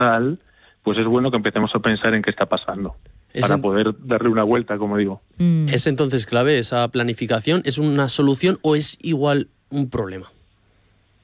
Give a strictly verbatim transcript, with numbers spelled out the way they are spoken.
tal, pues es bueno que empecemos a pensar en qué está pasando, Es para en- poder darle una vuelta, como digo. Mm. ¿Es entonces clave esa planificación? ¿Es una solución o es igual un problema?